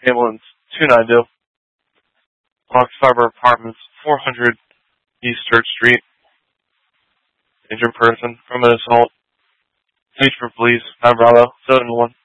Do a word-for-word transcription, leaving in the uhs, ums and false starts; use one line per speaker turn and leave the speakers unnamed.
ambulance two ninety. Fox Fiber Apartments, four hundred East Church Street. Injured person from an assault. Search for police, five Bravo, seven one.